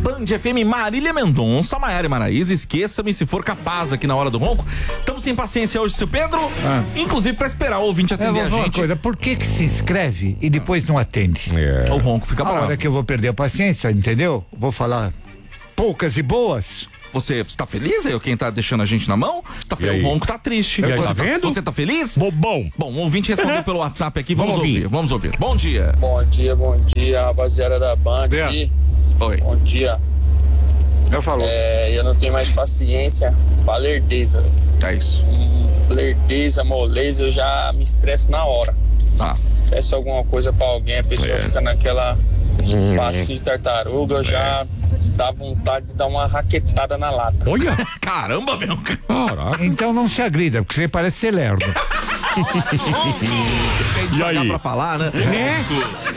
Band FM, Marília Mendonça, Maiara e Maraíza, esqueça-me se for capaz aqui na hora do ronco. Estamos sem paciência hoje, seu Pedro, inclusive pra esperar o ouvinte atender a gente. Uma coisa, por que se inscreve e depois não atende? O ronco fica bravo. A hora que eu vou perder a paciência, entendeu? Vou falar poucas e boas. Você tá feliz aí? Quem tá deixando a gente na mão? Tá feliz? O ronco tá triste. Tá vendo? Você tá feliz? Bobão. Bom, o ouvinte respondeu pelo WhatsApp aqui, vamos ouvir. Bom dia. Bom dia, rapaziada da Band aqui. Oi. Bom dia. Eu falo. Eu não tenho mais paciência pra lerdeza. É isso. Lerdeza, moleza, eu já me estresso na hora. Tá. Peço alguma coisa pra alguém, a pessoa fica naquela passinho de tartaruga, eu já dá vontade de dar uma raquetada na lata. Olha! Caramba, meu. Caraca. Então não se agrida, porque você parece ser lerdo. Tem que E aí? pra falar, né?